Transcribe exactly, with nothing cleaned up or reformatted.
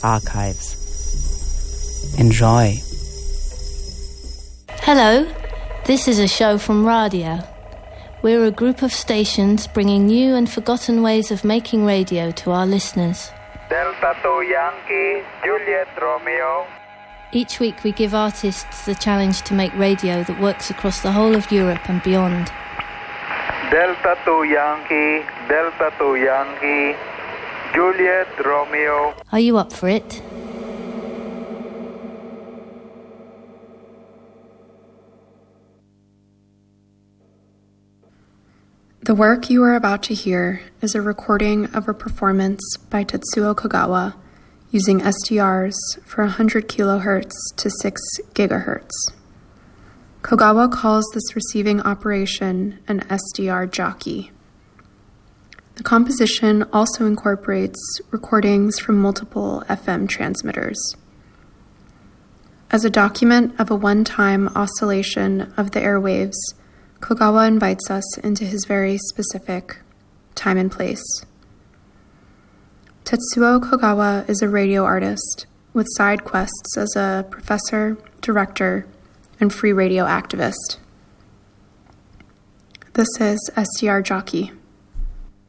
archives. Enjoy. Hello, this is a show from Radio. We're a group of stations bringing new and forgotten ways of making radio to our listeners. Delta two Yankee, Juliet Romeo. Each week we give artists the challenge to make radio that works across the whole of Europe and beyond. Delta two Yankee, Delta two Yankee, Juliet Romeo. Are you up for it? The work you are about to hear is a recording of a performance by Tetsuo Kogawa using S D Rs for one hundred kilohertz to six gigahertz. Kogawa calls this receiving operation an S D R jockey. The composition also incorporates recordings from multiple F M transmitters. As a document of a one-time oscillation of the airwaves, Kogawa invites us into his very specific time and place. Tetsuo Kogawa is a radio artist with side quests as a professor, director, and free radio activist. This is S D R Jockey.